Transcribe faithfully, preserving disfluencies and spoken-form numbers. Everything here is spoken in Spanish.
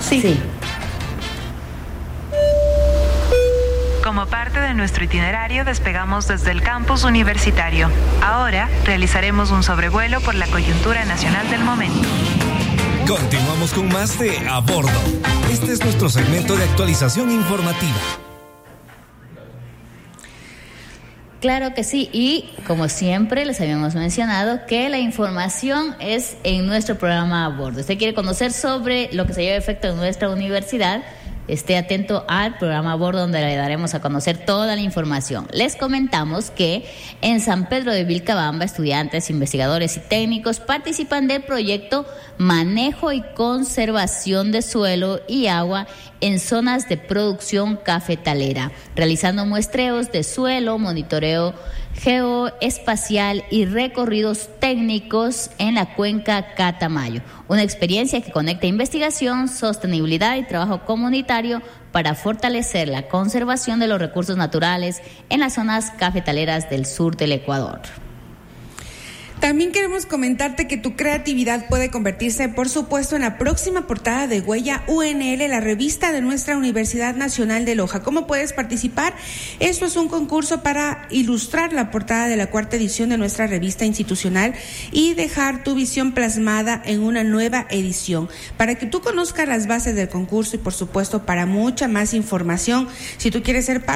Sí. Sí. Como parte de nuestro itinerario, despegamos desde el campus universitario. Ahora realizaremos un sobrevuelo por la coyuntura nacional del momento. Continuamos con más de A Bordo. Este es nuestro segmento de actualización informativa. Claro que sí, y como siempre les habíamos mencionado que la información es en nuestro programa A Bordo. Usted quiere conocer sobre lo que se lleva a efecto en nuestra universidad, esté atento al programa A Bordo, donde le daremos a conocer toda la información. Les comentamos que en San Pedro de Vilcabamba, estudiantes, investigadores y técnicos participan del proyecto Manejo y Conservación de Suelo y Agua en zonas de producción cafetalera, realizando muestreos de suelo, monitoreo geoespacial y recorridos técnicos en la cuenca Catamayo. Una experiencia que conecta investigación, sostenibilidad y trabajo comunitario para fortalecer la conservación de los recursos naturales en las zonas cafetaleras del sur del Ecuador. También queremos comentarte que tu creatividad puede convertirse, por supuesto, en la próxima portada de Huella U N L, la revista de nuestra Universidad Nacional de Loja. ¿Cómo puedes participar? Esto es un concurso para ilustrar la portada de la cuarta edición de nuestra revista institucional y dejar tu visión plasmada en una nueva edición. Para que tú conozcas las bases del concurso y, por supuesto, para mucha más información, si tú quieres ser parte